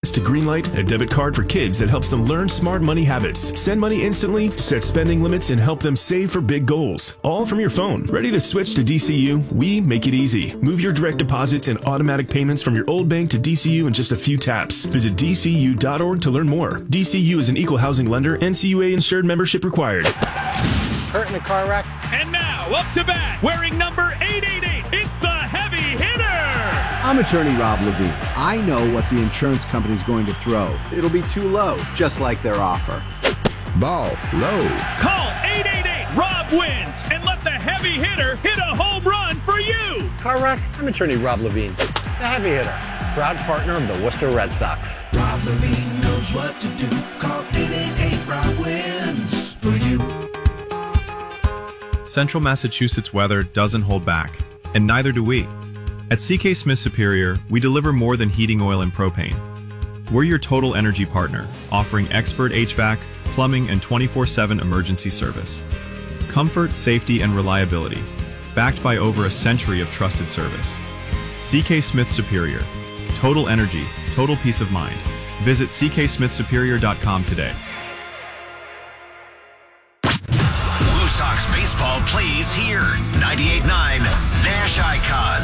thanks to Greenlight, a debit card for kids that helps them learn smart money habits. Send money instantly, set spending limits, and help them save for big goals. All from your phone. Ready to switch to DCU? We make it easy. Move your direct deposits and automatic payments from your old bank to DCU in just a few taps. Visit DCU.org to learn more. DCU is an equal housing lender. NCUA insured membership required. Hurt in a car wreck? And now, up to bat, wearing number 888, it's the heavy hitter! I'm attorney Rob Levine. I know what the insurance company's going to throw. It'll be too low, just like their offer. Ball low. Call 888-ROB wins and let the heavy hitter hit a home run for you! Car wreck? I'm attorney Rob Levine, the heavy hitter, proud partner of the Worcester Red Sox. Rob Levine knows what to do. Call 888-ROB wins for you. Central Massachusetts weather doesn't hold back, and neither do we. At CK Smith Superior, we deliver more than heating oil and propane. We're your total energy partner, offering expert HVAC, plumbing, and 24/7 emergency service. Comfort, safety, and reliability, backed by over a century of trusted service. CK Smith Superior. Total energy, total peace of mind. Visit cksmithsuperior.com today. Blue Sox baseball plays here. 98.9 Nash Icon.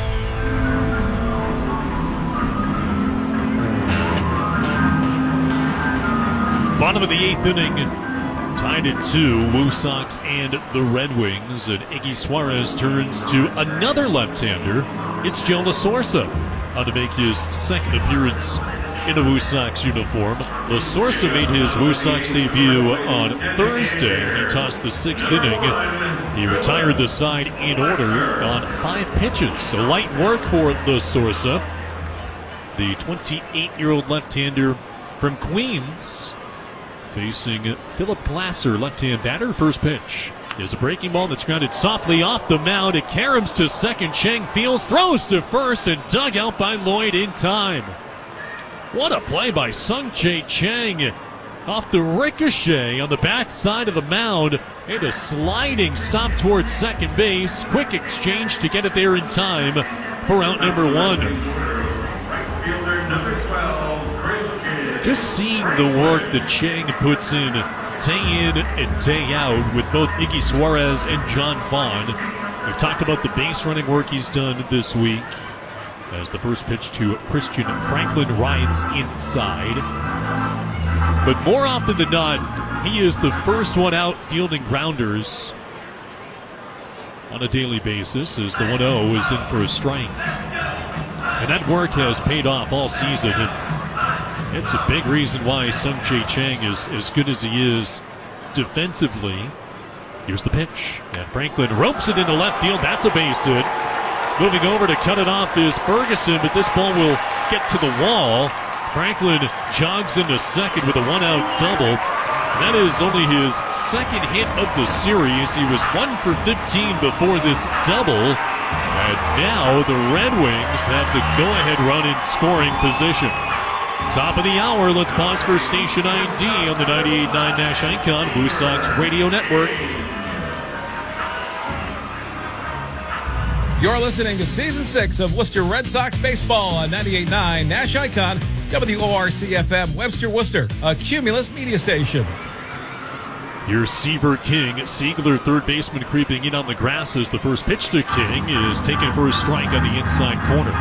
Bottom of the 8th inning, tied at 2, Woo Sox and the Red Wings, and Iggy Suarez turns to another left-hander. It's Joe LaSorsa on to make his second appearance in a Woo Sox uniform. LaSorsa made his Woo Sox debut on Thursday. He tossed the 6th inning. He retired the side in order on 5 pitches. So light work for LaSorsa, the 28-year-old left-hander from Queens, facing Philip Glasser, left-hand batter. First pitch is a breaking ball that's grounded softly off the mound. It caroms to second. Chang fields, throws to first, and dug out by Lloyd in time. What a play by Sung-Jae Chang. Off the ricochet on the back side of the mound, and a sliding stop towards second base. Quick exchange to get it there in time for out number 1. Just seeing the work that Chang puts in day in and day out with both Iggy Suarez and John Vaughn. We've talked about the base running work he's done this week as the first pitch to Christian Franklin rides inside. But more often than not, he is the first one out fielding grounders on a daily basis as the 1-0 is in for a strike. And that work has paid off all season. And it's a big reason why Sung-Jae Chang is as good as he is defensively. Here's the pitch, and Franklin ropes it into left field. That's a base hit. Moving over to cut it off is Ferguson, but this ball will get to the wall. Franklin jogs into second with a 1-out double. That is only his second hit of the series. He was 1 for 15 before this double. And now the Red Wings have the go-ahead run in scoring position. Top of the hour, let's pause for station ID on the 98.9 Nash Icon Blue Sox Radio Network. You're listening to Season 6 of Worcester Red Sox Baseball on 98.9 Nash Icon, WORC-FM, Webster, Worcester, a Cumulus media station. Here's Seaver King. Siegler, third baseman, creeping in on the grass as the first pitch to King is taken for a strike on the inside corner.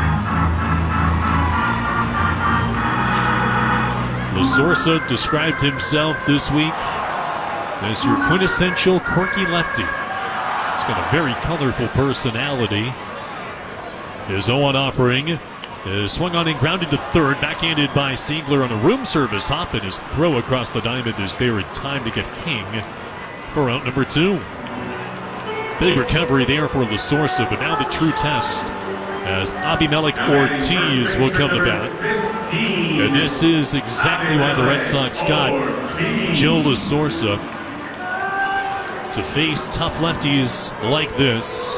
LaSorsa described himself this week as your quintessential quirky lefty. He's got a very colorful personality. His 0-1 offering is swung on and grounded to third, backhanded by Siegler on a room service hop, and his throw across the diamond is there in time to get King for out number 2. Big recovery there for LaSorsa, but now the true test as Abimelec Ortiz will come to bat. And this is exactly why the Red Sox got Joe LaSorsa, to face tough lefties like this.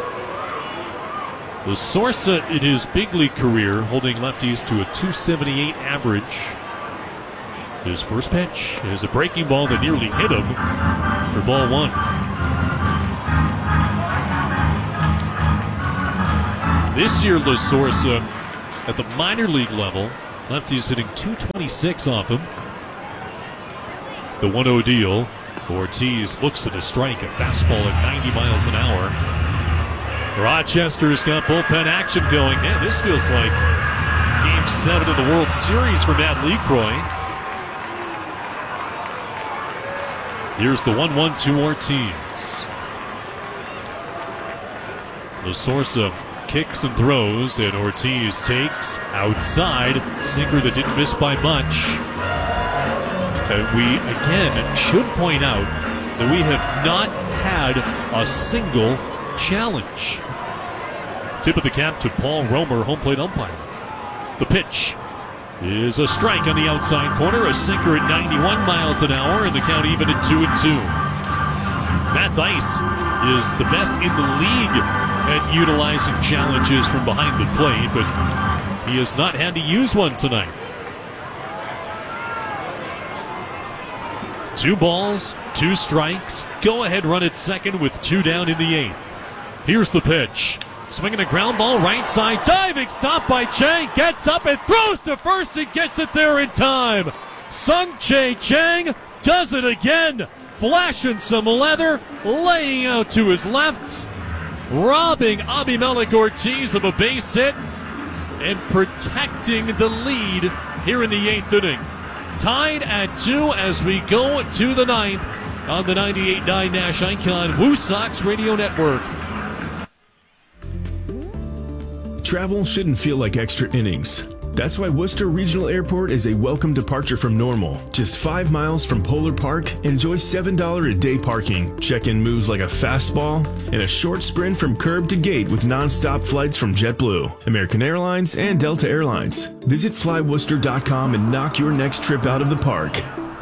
LaSorsa in his big league career holding lefties to a .278 average. His first pitch is a breaking ball that nearly hit him for ball 1. This year, LaSorsa at the minor league level Lefty's hitting .226 off him. The 1-0 deal. Ortiz looks at a strike, a fastball at 90 miles an hour. Rochester's got bullpen action going. Man, this feels like Game 7 of the World Series for Matt LeCroy. Here's the 1-1 to Ortiz. Lasorsa kicks and throws, and Ortiz takes outside. Sinker that didn't miss by much. We, again, should point out that we have not had a single challenge. Tip of the cap to Paul Romer, home plate umpire. The pitch is a strike on the outside corner, a sinker at 91 miles an hour, and the count even at 2-2. Matt Thaiss is the best in the league at utilizing challenges from behind the plate, but he has not had to use one tonight. 2 balls, 2 strikes. Go ahead run at second with 2 down in the 8th. Here's the pitch. Swinging a ground ball right side. Diving stop by Chang. Gets up and throws to first and gets it there in time. Sung-Jae Chang does it again. Flashing some leather. Laying out to his left. Robbing Abimelec Ortiz of a base hit. And protecting the lead here in the 8th inning. Tied at 2 as we go to the 9th on the 98.9 Nash Icon Woo Sox Radio Network. Travel shouldn't feel like extra innings. That's why Worcester Regional Airport is a welcome departure from normal. Just 5 miles from Polar Park, enjoy $7 a day parking. Check-in moves like a fastball, and a short sprint from curb to gate with non-stop flights from JetBlue, American Airlines, and Delta Airlines. Visit flyworcester.com and knock your next trip out of the park.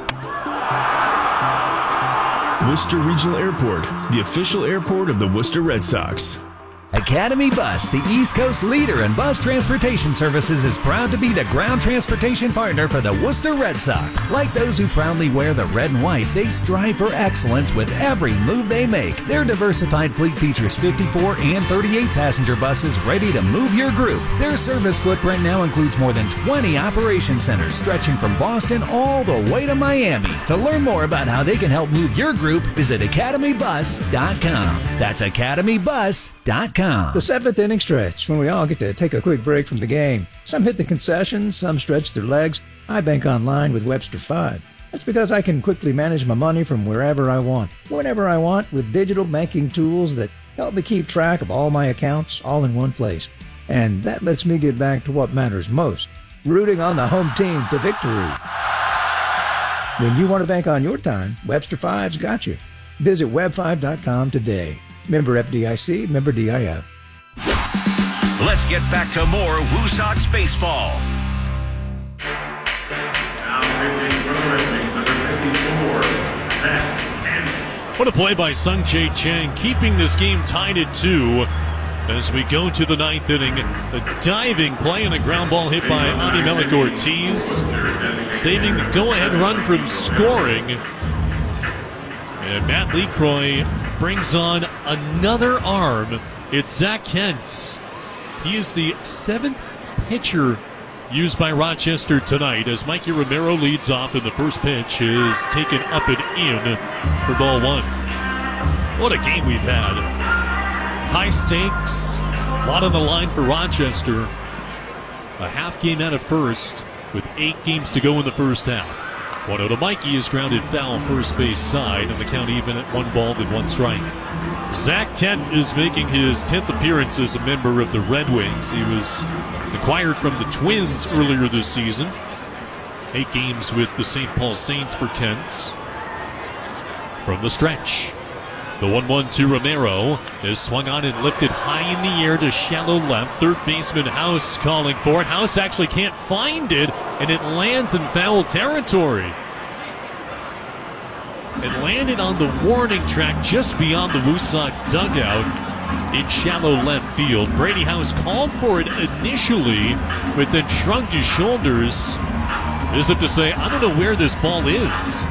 Worcester Regional Airport, the official airport of the Worcester Red Sox. Academy Bus, the East Coast leader in bus transportation services, is proud to be the ground transportation partner for the Worcester Red Sox. Like those who proudly wear the red and white, they strive for excellence with every move they make. Their diversified fleet features 54 and 38 passenger buses ready to move your group. Their service footprint now includes more than 20 operation centers stretching from Boston all the way to Miami. To learn more about how they can help move your group, visit academybus.com. That's academybus.com. The 7th inning stretch, when we all get to take a quick break from the game. Some hit the concessions, some stretch their legs. I bank online with Webster 5. That's because I can quickly manage my money from wherever I want, whenever I want, with digital banking tools that help me keep track of all my accounts all in one place. And that lets me get back to what matters most, rooting on the home team to victory. When you want to bank on your time, Webster 5's got you. Visit web5.com today. Member FDIC, member DIF. Let's get back to more Woo Sox baseball. What a play by Sung-Jae Chang, keeping this game tied at 2 as we go to the 9th inning. A diving play and a ground ball hit by Abimelec Ortiz, saving the go-ahead run from scoring. And Matt LeCroy brings on another arm. It's Zach Kentz. He is the 7th pitcher used by Rochester tonight as Mikey Romero leads off, and the first pitch is taken up and in for ball 1. What a game we've had. High stakes, a lot on the line for Rochester. A half game out of first with 8 games to go in the first half. 1-0 to Mikey is grounded foul first base side, and the count even at 1 ball with 1 strike. Zach Kent is making his 10th appearance as a member of the Red Wings. He was acquired from the Twins earlier this season. 8 games with the St. Paul Saints for Kent. From the stretch, the 1-1 to Romero is swung on and lifted high in the air to shallow left. Third baseman House calling for it. House actually can't find it, and it lands in foul territory. It landed on the warning track just beyond the Woo Sox dugout in shallow left field. Brady House called for it initially, but then shrugged his shoulders as if to say, I don't know where this ball is.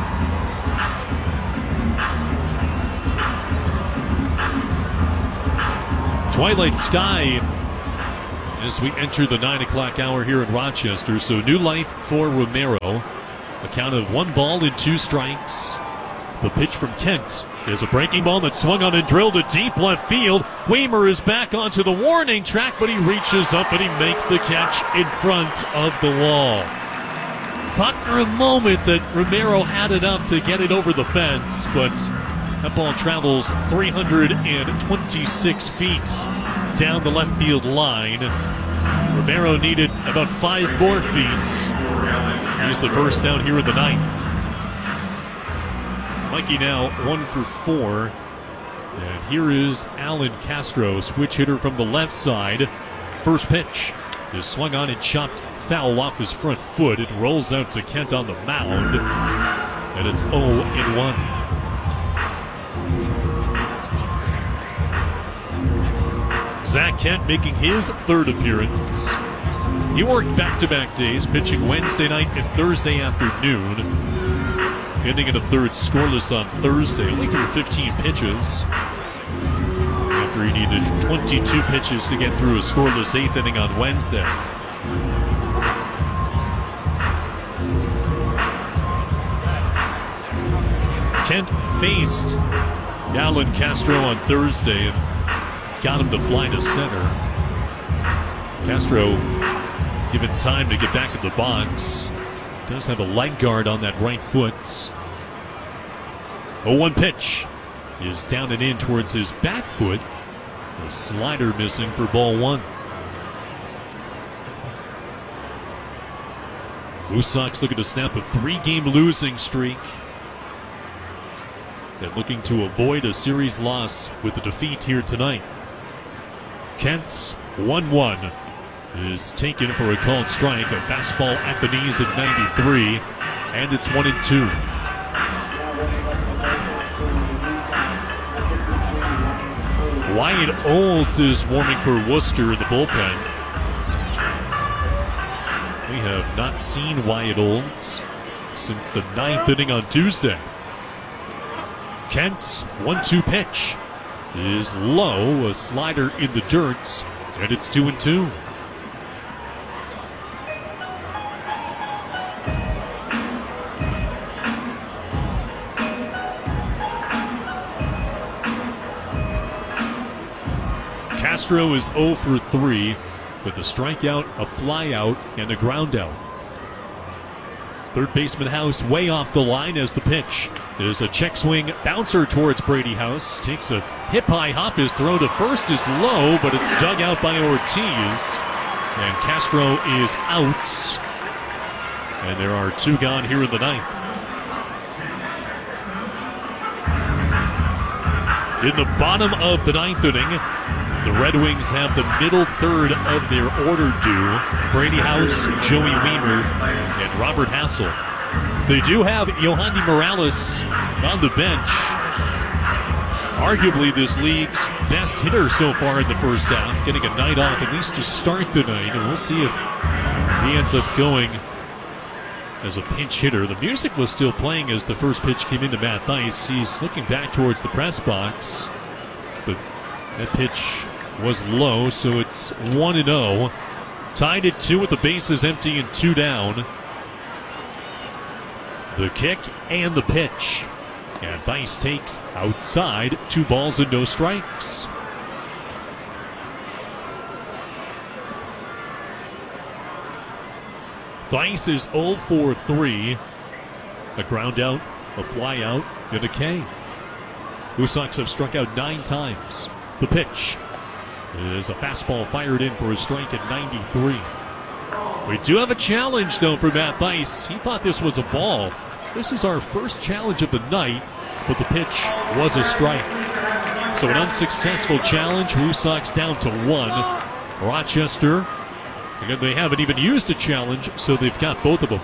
Twilight sky as we enter the 9 o'clock hour here in Rochester. So new life for Romero. A count of 1 ball and 2 strikes. The pitch from Kent is a breaking ball that swung on and drilled to deep left field. Weimer is back onto the warning track, but he reaches up and he makes the catch in front of the wall. Thought for a moment that Romero had enough to get it over the fence, but that ball travels 326 feet down the left field line. Romero needed about 5 more feet. He's the first down here in the 9th. Mikey now 1 for 4. And here is Alan Castro, switch hitter from the left side. First pitch is swung on and chopped foul off his front foot. It rolls out to Kent on the mound. And it's 0-1. Zach Kent making his 3rd appearance. He worked back-to-back days, pitching Wednesday night and Thursday afternoon. Ending in a 3rd scoreless on Thursday, only threw 15 pitches. After he needed 22 pitches to get through a scoreless 8th inning on Wednesday. Kent faced Alan Castro on Thursday and got him to fly to center. Castro given time to get back in the box. Does have a leg guard on that right foot. 0-1 pitch is down and in towards his back foot. A slider missing for ball 1. Blue Sox looking to snap a 3-game losing streak. They're looking to avoid a series loss with a defeat here tonight. Kent's 1-1 is taken for a called strike. A fastball at the knees at 93, and it's 1-2. Wyatt Olds is warming for Worcester in the bullpen. We have not seen Wyatt Olds since the 9th inning on Tuesday. Kent's 1-2 pitch is low, a slider in the dirt, and it's 2-2. Castro is 0 for 3 with a strikeout, a flyout, and a groundout. Third baseman House way off the line as the pitch is a check swing bouncer towards Brady House. Takes a hip-high hop. His throw to first is low, but it's dug out by Ortiz. And Castro is out. And there are 2 gone here in the 9th. In the bottom of the 9th inning, the Red Wings have the middle third of their order due. Brady House, Joey Weimer, and Robert Hassel. They do have Yohandy Morales on the bench. Arguably this league's best hitter so far in the first half, getting a night off at least to start the night. And we'll see if he ends up going as a pinch hitter. The music was still playing as the first pitch came into Matt Thaiss. He's looking back towards the press box, but that pitch was low, so it's 1-0. Tied at 2 with the bases empty and 2 down. The kick and the pitch. And Thaiss takes outside, 2 balls and no strikes. Thaiss is 0 for 3. A ground out, a fly out, and a K. Blue Sox have struck out 9 times. The pitch is a fastball fired in for a strike at 93. We do have a challenge, though, for Matt Thaiss. He thought this was a ball. This is our first challenge of the night, but the pitch was a strike. So an unsuccessful challenge. Blue Sox down to 1. Rochester, again, they haven't even used a challenge, so they've got both of them.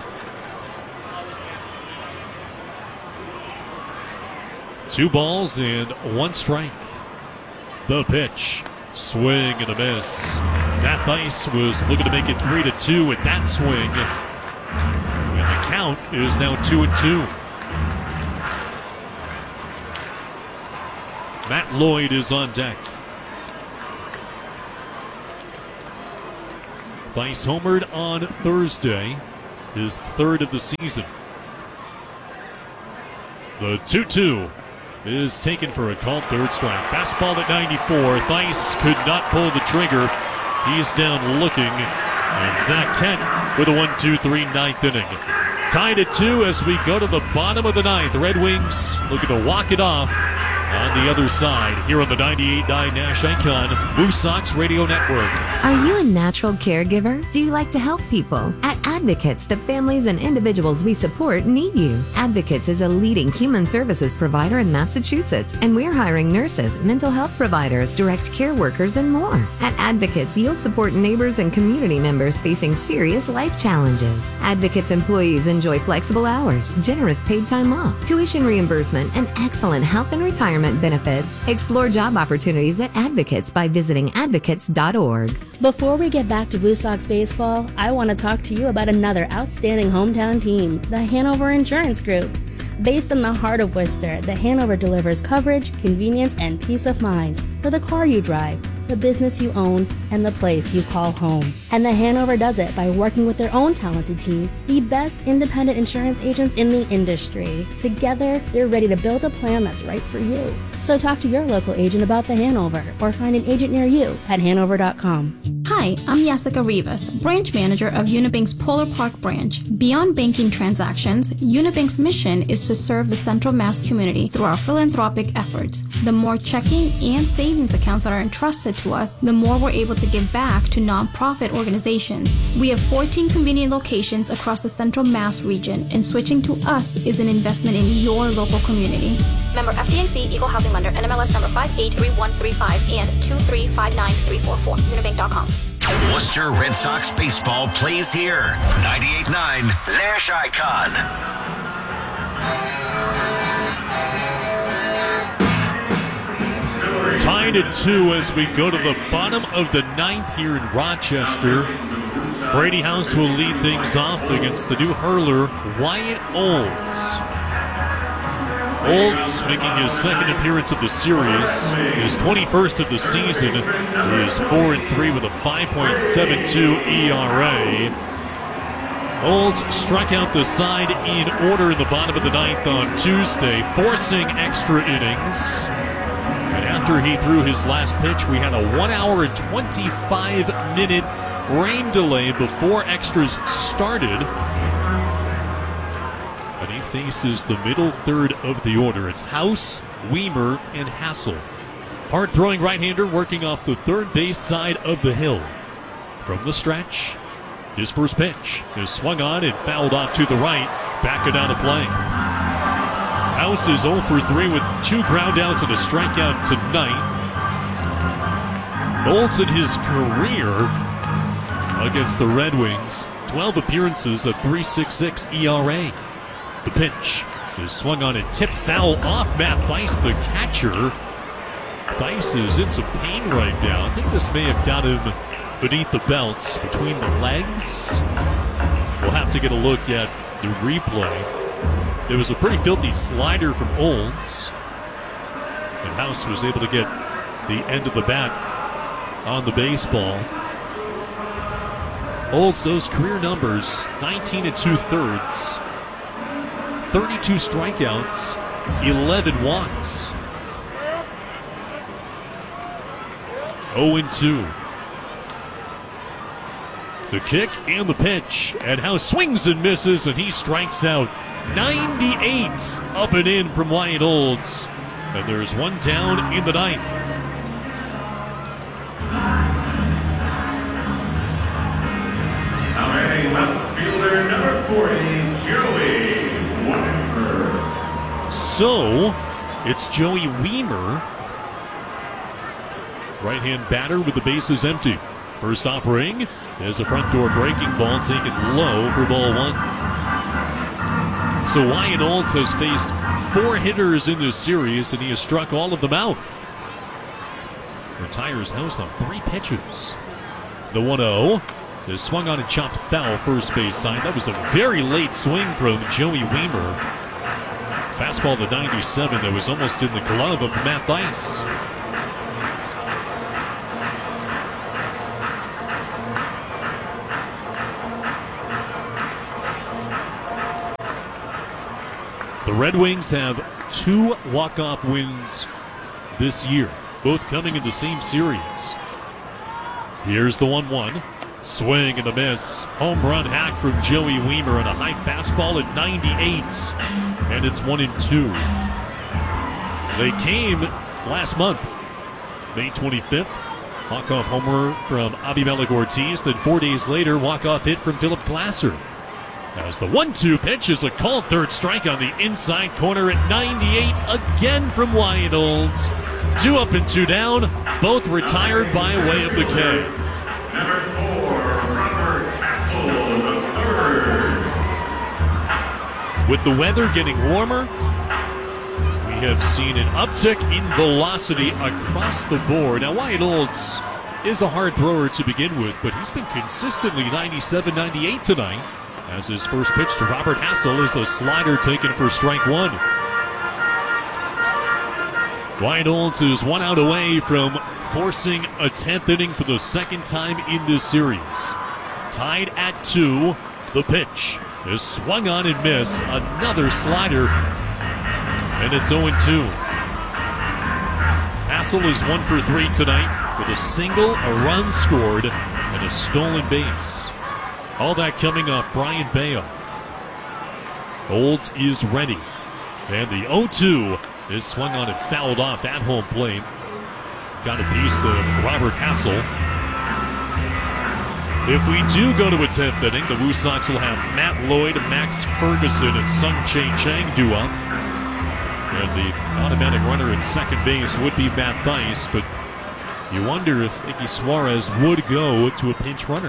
2 balls and 1 strike. The pitch, swing and a miss. Matt Thaiss was looking to make it 3-2 with that swing. And the count is now 2-2. Matt Lloyd is on deck. Thies homered on Thursday, his third of the season. The 2-2 is taken for a called third strike. Fastball at 94. Thies could not pull the trigger. He's down looking. And Zach Kent with a 1-2-3 ninth inning. Tied at 2 as we go to the bottom of the ninth. The Red Wings looking to walk it off on the other side here on the 98.9 Nash Icon Woo Sox Radio Network. Are you a natural caregiver? Do you like to help people? At Advocates, the families and individuals we support need you. Advocates is a leading human services provider in Massachusetts, and we're hiring nurses, mental health providers, direct care workers, and more. At Advocates, you'll support neighbors and community members facing serious life challenges. Advocates employees enjoy flexible hours, generous paid time off, tuition reimbursement, and excellent health and retirement benefits. Explore job opportunities at Advocates by visiting advocates.org. Before we get back to Woo Sox baseball, I want to talk to you about another outstanding hometown team, the Hanover Insurance Group. Based in the heart of Worcester, the Hanover delivers coverage, convenience, and peace of mind for the car you drive, the business you own, and the place you call home. And the Hanover does it by working with their own talented team, the best independent insurance agents in the industry. Together, they're ready to build a plan that's right for you. So talk to your local agent about the Hanover or find an agent near you at hanover.com. Hi, I'm Jessica Rivas, branch manager of Unibank's Polar Park branch. Beyond banking transactions, Unibank's mission is to serve the Central Mass community through our philanthropic efforts. The more checking and savings accounts that are entrusted to us, the more we're able to give back to nonprofit organizations. We have 14 convenient locations across the Central Mass region, and switching to us is an investment in your local community. Member FDIC, Equal Housing Lender, NMLS number 583135 and 2359344. Unibank.com. Worcester Red Sox baseball plays here. 98.9 Nash Icon. Tied at 2 as we go to the bottom of the ninth here in Rochester. Brady House will lead things off against the new hurler, Wyatt Olds. Olds making his second appearance of the series, his 21st of the season. He is 4-3 with a 5.72 ERA. Olds struck out the side in order in the bottom of the ninth on Tuesday, forcing extra innings. And after he threw his last pitch, we had a 1 hour and 25-minute rain delay before extras started. And he faces the middle third of the order. It's House, Weimer, and Hassel. Hard-throwing right-hander working off the third base side of the hill. From the stretch, his first pitch is swung on and fouled off to the right. Back it out of play. House is 0 for 3 with 2 groundouts and a strikeout tonight. Olds in his career against the Red Wings, 12 appearances, a 3.66 ERA. The pitch is swung on and tipped foul off Matt Thies, the catcher. Thies is in some pain right now. I think this may have got him beneath the belts, between the legs. We'll have to get a look at the replay. It was a pretty filthy slider from Olds. And House was able to get the end of the bat on the baseball. Olds, those career numbers, 19 2/3, 32 strikeouts, 11 walks. 0-2. The kick and the pitch, and House swings and misses, and he strikes out. 98 up and in from Wyatt Olds. And there's one down in the ninth. Now hitting left fielder number 40, Joey Weimer. So, it's Joey Weimer. Right-hand batter with the bases empty. First offering is a front door breaking ball taken low for ball 1. So Wyatt Olds has faced 4 hitters in this series, and he has struck all of them out. Retires House on 3 pitches. The 1-0 is swung on and chopped foul first base side. That was a very late swing from Joey Weimer. Fastball to 97 that was almost in the glove of Matt Thies. The Red Wings have 2 walk-off wins this year, both coming in the same series. Here's the 1-1. Swing and a miss. Home run hack from Joey Weimer on a high fastball at 98. And it's 1-2. They came last month, May 25th. Walk-off homer from Abimelech Ortiz. Then 4 days later, walk-off hit from Philip Glasser. As the 1-2 pitch is a called third strike on the inside corner at 98. Again from Wyatt Olds. 2 up and 2 down. Both retired by way of the K. Number 4, Robert Hassel, the third. With the weather getting warmer, we have seen an uptick in velocity across the board. Now, Wyatt Olds is a hard thrower to begin with, but he's been consistently 97, 98 tonight. As his first pitch to Robert Hassel is a slider taken for strike 1. Wyatt Olds is 1 out away from forcing a 10th inning for the second time in this series. Tied at 2, the pitch is swung on and missed. Another slider, and it's 0-2. Hassel is 1 for 3 tonight with a single, a run scored, and a stolen base. All that coming off Brian Bayo. Olds is ready, and the 0-2 is swung on and fouled off at home plate. Got a piece of Robert Hassel. If we do go to a 10th inning, the Woo Sox will have Matt Lloyd, Max Ferguson, and Sung Chae Chang due up. And the automatic runner at second base would be Matt Thaiss, but you wonder if Iggy Suarez would go to a pinch runner.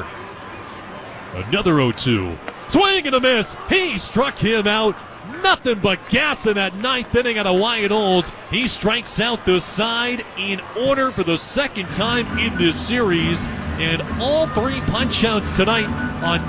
Another 0-2. Swing and a miss. He struck him out. Nothing but gas in that 9th inning out of Wyatt Olds. He strikes out the side in order for the second time in this series. And all 3 punch-outs tonight on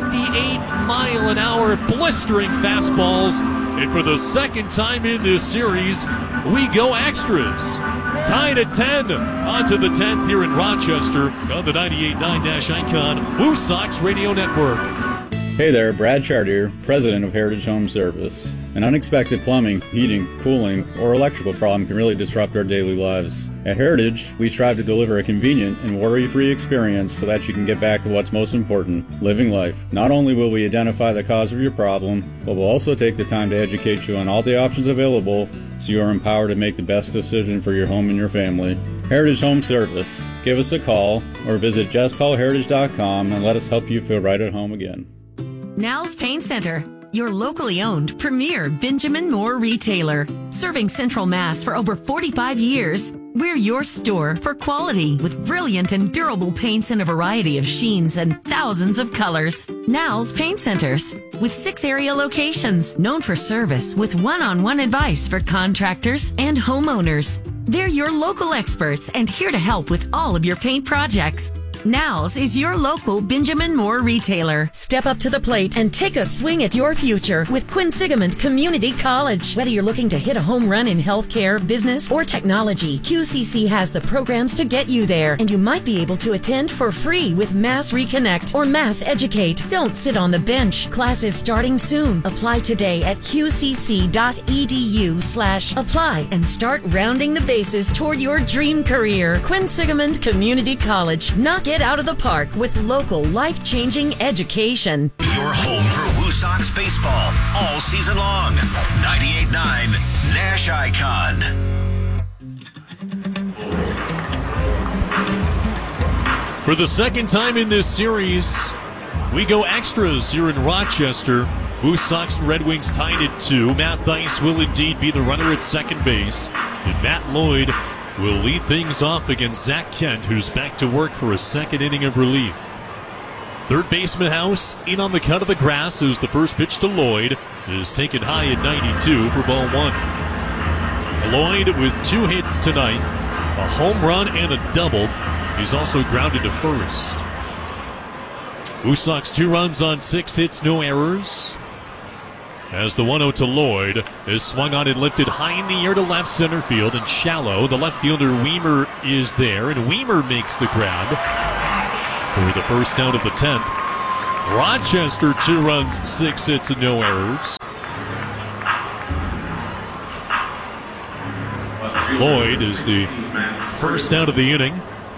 98-mile-an-hour blistering fastballs. And for the second time in this series, we go extras. Tied at 10. On to the 10th here in Rochester on the 98.9 Nash Icon Woo Sox Radio Network. Hey there, Brad Chartier, president of Heritage Home Service. An unexpected plumbing, heating, cooling, or electrical problem can really disrupt our daily lives. At Heritage, we strive to deliver a convenient and worry-free experience so that you can get back to what's most important, living life. Not only will we identify the cause of your problem, but we'll also take the time to educate you on all the options available so you are empowered to make the best decision for your home and your family. Heritage Home Service. Give us a call or visit justcallheritage.com and let us help you feel right at home again. Now's Paint Center, your locally owned premier Benjamin Moore retailer. Serving Central Mass for over 45 years, we're your store for quality with brilliant and durable paints in a variety of sheens and thousands of colors. Now's Paint Centers, with 6 area locations, known for service with one-on-one advice for contractors and homeowners. They're your local experts and here to help with all of your paint projects. Now's is your local Benjamin Moore retailer. Step up to the plate and take a swing at your future with Quinsigamond Community College. Whether you're looking to hit a home run in healthcare, business, or technology, QCC has the programs to get you there, and you might be able to attend for free with Mass Reconnect or Mass Educate. Don't sit on the bench. Classes starting soon. Apply today at qcc.edu/apply and start rounding the bases toward your dream career. Quinsigamond Community College. Knock it out of the park with local life-changing education. Your home for Woo Sox baseball all season long. 98.9 Nash Icon. For the second time in this series, we go extras here in Rochester. Woo Sox and Red Wings tied at 2. Matt Thaiss will indeed be the runner at second base. And Matt Lloyd will lead things off against Zach Kent, who's back to work for a second inning of relief. Third baseman House in on the cut of the grass as the first pitch to Lloyd is taken high at 92 for ball 1. Lloyd with 2 hits tonight, a home run and a double. He's also grounded to first. Woo Sox 2 runs on 6 hits, no errors. As the 1-0 to Lloyd is swung on and lifted high in the air to left center field and shallow. The left fielder Weimer is there, and Weimer makes the grab for the first out of the 10th. Rochester 2 runs, 6 hits, and no errors. Lloyd is the first out of the inning.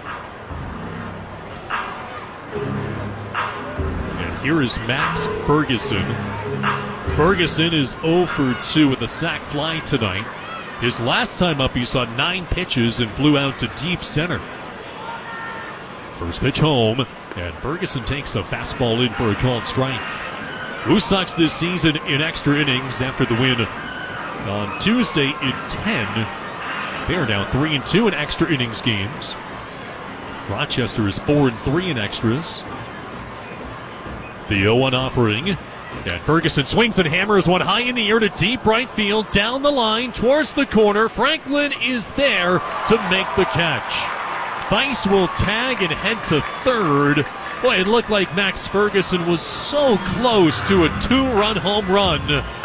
And here is Max Ferguson. Ferguson is 0 for 2 with a sac fly tonight. His last time up, he saw 9 pitches and flew out to deep center. First pitch home, and Ferguson takes a fastball in for a called strike. Woo Sox this season in extra innings after the win on Tuesday in 10. They are now 3-2 in extra innings games. Rochester is 4-3 in extras. The 0-1 offering. And Ferguson swings and hammers one high in the air to deep right field, down the line, towards the corner. Franklin is there to make the catch. Theis will tag and head to third. Boy, it looked like Max Ferguson was so close to a 2-run home run.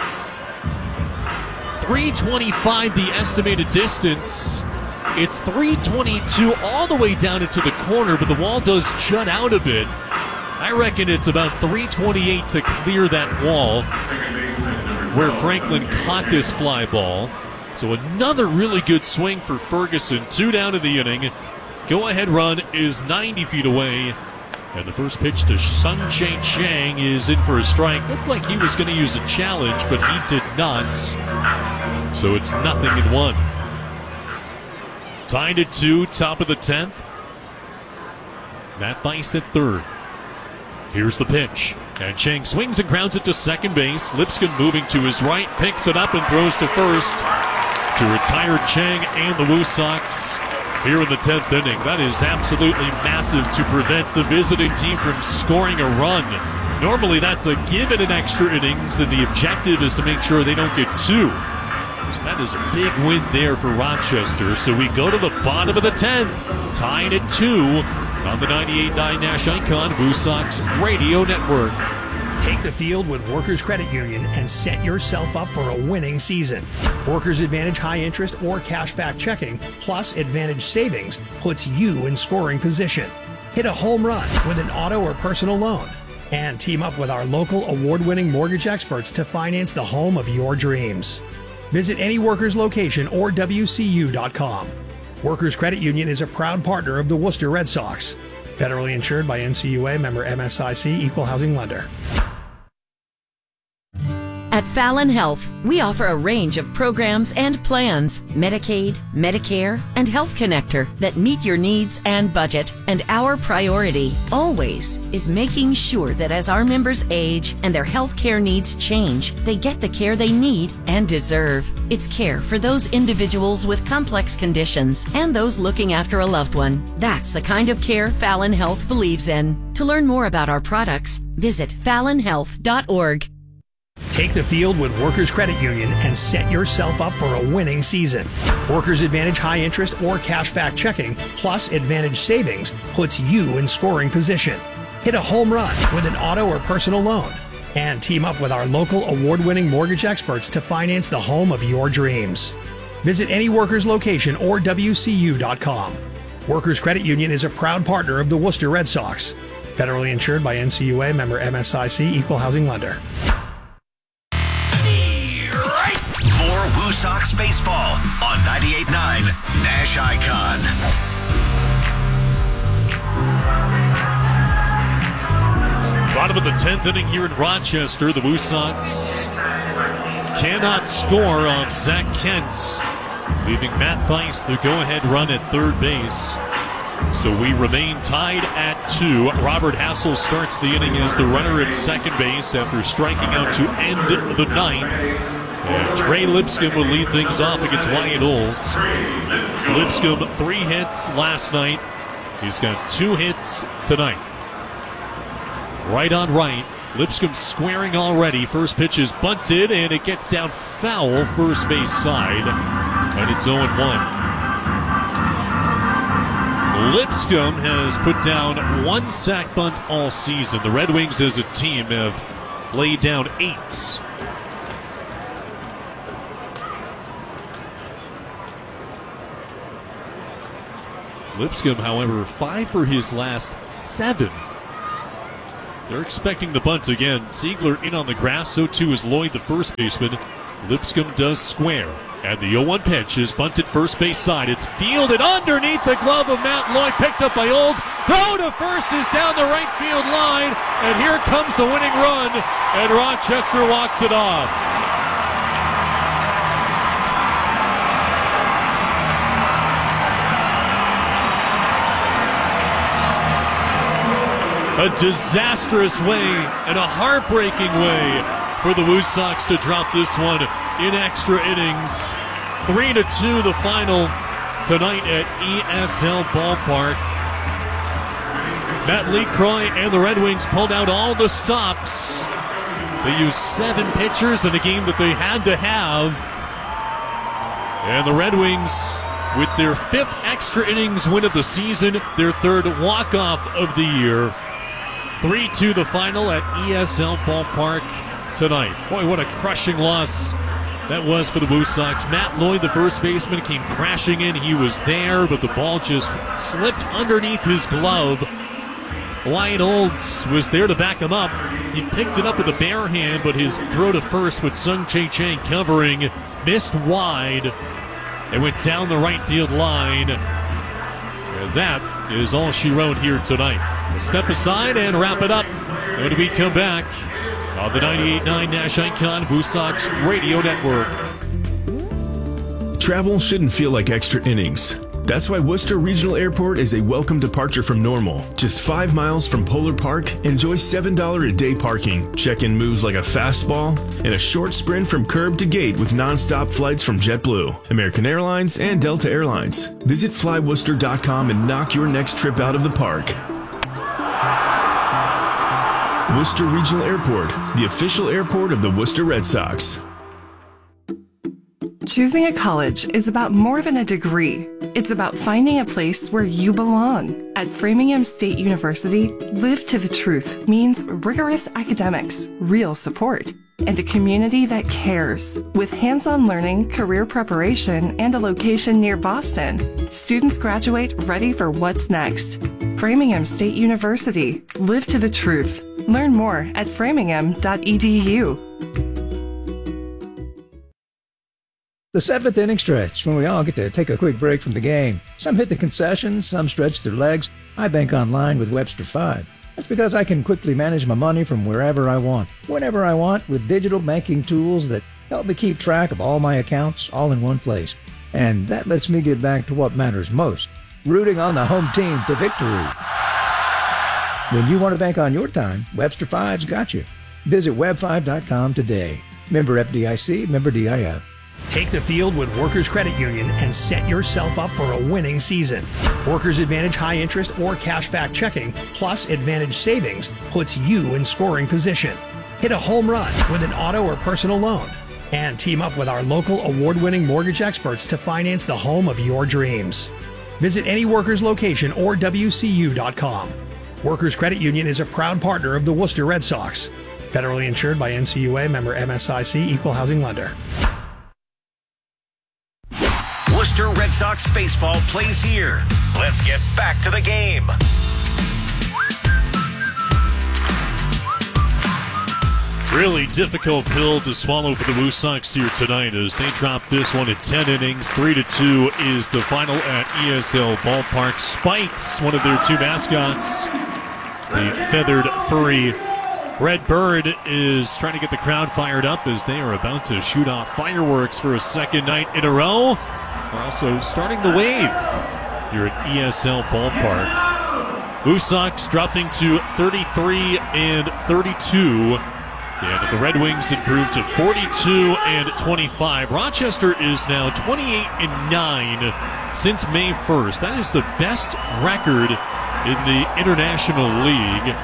325 the estimated distance. It's 322 all the way down into the corner, but the wall does jut out a bit. I reckon it's about 328 to clear that wall where Franklin caught this fly ball. So another really good swing for Ferguson. 2 down in the inning. Go-ahead run is 90 feet away. And the first pitch to Sun-Chae Chang is in for a strike. Looked like he was going to use a challenge, but he did not. So it's 0-1. Tied at 2, top of the 10th. Matt Theis at third. Here's the pitch, and Chang swings and grounds it to second base. Lipscomb moving to his right, picks it up and throws to first to retire Chang and the Woo Sox here in the 10th inning. That is absolutely massive to prevent the visiting team from scoring a run. Normally that's a given in extra innings, and the objective is to make sure they don't get 2. So that is a big win there for Rochester. So we go to the bottom of the 10th, tied at 2. On the 98.9 Nash Icon Woo Sox Radio Network. Take the field with Workers Credit Union and set yourself up for a winning season. Workers Advantage high interest or cashback checking plus Advantage savings puts you in scoring position. Hit a home run with an auto or personal loan. And team up with our local award-winning mortgage experts to finance the home of your dreams. Visit any Workers location or WCU.com. Workers Credit Union is a proud partner of the Worcester Red Sox. Federally insured by NCUA, member MSIC, equal housing lender. At Fallon Health, we offer a range of programs and plans, Medicaid, Medicare, and Health Connector that meet your needs and budget. And our priority, always, is making sure that as our members age and their health care needs change, they get the care they need and deserve. It's care for those individuals with complex conditions and those looking after a loved one. That's the kind of care Fallon Health believes in. To learn more about our products, visit fallonhealth.org. Take the field with Workers Credit Union and set yourself up for a winning season. Workers Advantage high interest or cashback checking plus Advantage savings puts you in scoring position. Hit a home run with an auto or personal loan. And team up with our local award-winning mortgage experts to finance the home of your dreams. Visit any Workers location or WCU.com. Workers Credit Union is a proud partner of the Worcester Red Sox. Federally insured by NCUA, member MSIC, equal housing lender. More Woo Sox baseball on 98.9 Nash Icon. Bottom of the 10th inning here in Rochester. The Woo Sox cannot score on Zach Kent, leaving Matt Theis the go-ahead run at third base. So we remain tied at 2. Robert Hassel starts the inning as the runner at second base after striking out to end the ninth. And Trey Lipscomb will lead things off against Wyatt Olds. Lipscomb 3 hits last night. He's got 2 hits tonight. Right on right. Lipscomb squaring already. First pitch is bunted, and it gets down foul first base side. And it's 0-1. Lipscomb has put down 1 sac bunt all season. The Red Wings as a team have laid down 8. Lipscomb, however, 5 for his last 7. They're expecting the bunt again. Siegler in on the grass, so too is Lloyd, the first baseman. Lipscomb does square. And the 0-1 pitch is bunted first base side. It's fielded underneath the glove of Matt Lloyd. Picked up by Olds. Throw to first is down the right field line. And here comes the winning run. And Rochester walks it off. A disastrous way and a heartbreaking way for the Woo Sox to drop this one in extra innings. 3-2 the final tonight at ESL Ballpark. Matt LeCroy and the Red Wings pulled out all the stops. They used 7 pitchers in a game that they had to have. And the Red Wings, with their 5th extra innings win of the season, their 3rd walk-off of the year. 3-2 the final at ESL Ballpark tonight. Boy, what a crushing loss that was for the Woo Sox. Matt Lloyd, the first baseman, came crashing in. He was there, but the ball just slipped underneath his glove. Wyatt Olds was there to back him up. He picked it up with a bare hand, but his throw to first with Sung Chae Chang covering missed wide and went down the right field line. And that is all she wrote here tonight. We'll step aside and wrap it up when we come back on the 98.9 Nash Icon Woo Sox Radio Network. Travel shouldn't feel like extra innings. That's why Worcester Regional Airport is a welcome departure from normal. Just 5 miles from Polar Park, enjoy $7 a day parking. Check-in moves like a fastball, and a short sprint from curb to gate with non-stop flights from JetBlue, American Airlines, and Delta Airlines. Visit flyworcester.com and knock your next trip out of the park. Worcester Regional Airport, the official airport of the Worcester Red Sox. Choosing a college is about more than a degree. It's about finding a place where you belong. At Framingham State University, Live to the Truth means rigorous academics, real support, and a community that cares. With hands-on learning, career preparation, and a location near Boston, students graduate ready for what's next. Framingham State University, Live to the Truth. Learn more at framingham.edu. The 7th inning stretch, when we all get to take a quick break from the game. Some hit the concessions, some stretch their legs. I bank online with Webster 5. That's because I can quickly manage my money from wherever I want, whenever I want, with digital banking tools that help me keep track of all my accounts all in one place. And that lets me get back to what matters most, rooting on the home team to victory. When you want to bank on your time, Webster 5's got you. Visit web5.com today. Member FDIC, member DIF. Take the field with Workers Credit Union and set yourself up for a winning season. Workers Advantage high interest or cashback checking plus Advantage savings puts you in scoring position. Hit a home run with an auto or personal loan. And team up with our local award-winning mortgage experts to finance the home of your dreams. Visit any Workers location or WCU.com. Workers Credit Union is a proud partner of the Worcester Red Sox. Federally insured by NCUA, member MSIC, equal housing lender. Worcester Red Sox baseball plays here. Let's get back to the game. Really difficult pill to swallow for the Woo Sox here tonight as they drop this one in 10 innings. 3-2 is the final at ESL Ballpark. Spikes, one of their 2 mascots, the feathered, furry Red Bird, is trying to get the crowd fired up as they are about to shoot off fireworks for a second night in a row. We're also starting the wave here at ESL Ballpark. Woo Sox dropping to 33-32. And the Red Wings improved to 42-25. Rochester is now 28-9 since May 1st. That is the best record in the International League.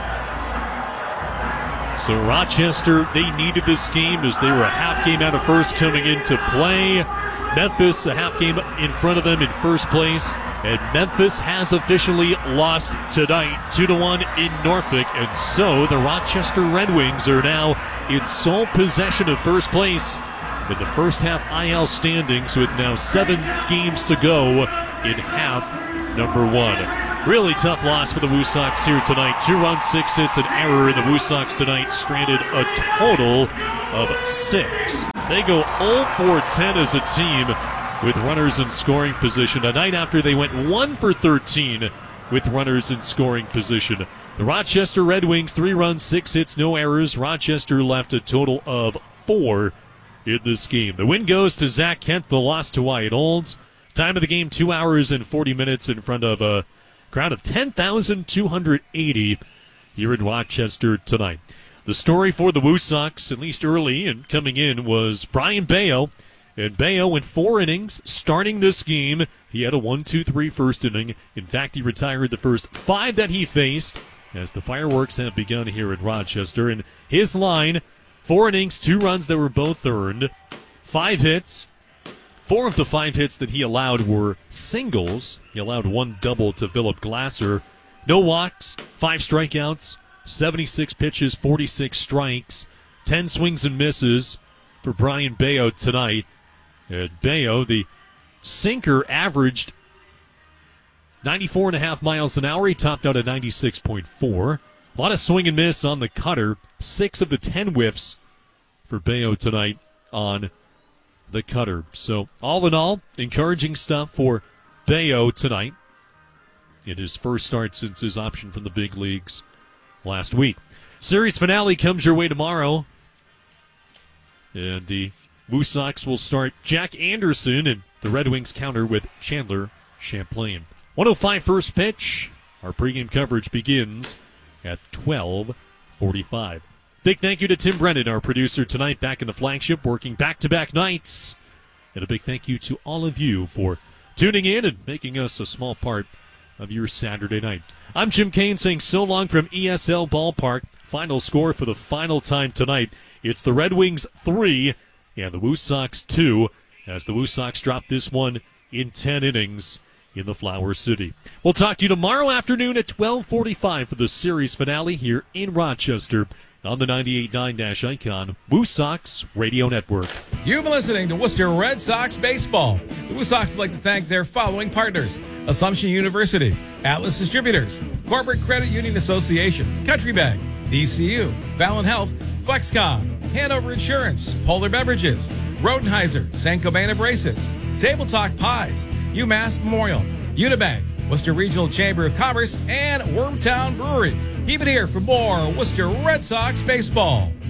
So Rochester, they needed this game as they were a half game out of first coming into play. Memphis a half game in front of them in first place. And Memphis has officially lost tonight, 2-1 in Norfolk. And so the Rochester Red Wings are now in sole possession of first place in the first half IL standings with now 7 games to go in half number 1. Really tough loss for the Woo Sox here tonight. 2 runs, 6 hits, an error, and the Woo Sox tonight stranded a total of 6. They go 0-for-10 as a team with runners in scoring position. A night after they went 1-for-13 with runners in scoring position. The Rochester Red Wings, 3 runs, 6 hits, no errors. Rochester left a total of 4 in this game. The win goes to Zach Kent, the loss to Wyatt Olds. Time of the game, 2 hours and 40 minutes in front of a crowd of 10,280 here in Rochester tonight. The story for the Woo Sox, at least early and coming in, was Brayan Bello. And Bello went 4 innings starting this game. He had a 1-2-3 first inning. In fact, he retired the first 5 that he faced as the fireworks have begun here in Rochester. And his line, 4 innings, 2 runs that were both earned, 5 hits. 4 of the 5 hits that he allowed were singles. He allowed 1 double to Philip Glasser. No walks, 5 strikeouts, 76 pitches, 46 strikes, 10 swings and misses for Brayan Bello tonight. And Bello, the sinker, averaged 94.5 miles an hour. He topped out at 96.4. A lot of swing and miss on the cutter. 6 of the 10 whiffs for Bello tonight on the cutter. So, all in all, encouraging stuff for Bello tonight in his first start since his option from the big leagues last week. Series finale comes your way tomorrow. And the Woo Sox will start Jack Anderson, and the Red Wings counter with Chandler Champlain. 1:05 first pitch. Our pregame coverage begins at 12:45. Big thank you to Tim Brennan, our producer tonight, back in the flagship, working back-to-back nights. And a big thank you to all of you for tuning in and making us a small part of your Saturday night. I'm Jim Kane saying so long from ESL Ballpark. Final score for the final time tonight. It's the Red Wings 3 and the Woo Sox 2 as the Woo Sox drop this one in 10 innings in the Flower City. We'll talk to you tomorrow afternoon at 12:45 for the series finale here in Rochester on the 98.9 Icon Woo Sox Radio Network. You've been listening to Worcester Red Sox Baseball. The Woo Sox would like to thank their following partners: Assumption University, Atlas Distributors, Corporate Credit Union Association, Country Bank, DCU, Fallon Health, Flexcon, Hanover Insurance, Polar Beverages, Rodenheiser, Saint-Gobain Abrasives, Table Talk Pies, UMass Memorial, Unibank, Worcester Regional Chamber of Commerce, and Wormtown Brewery. Keep it here for more Worcester Red Sox Baseball.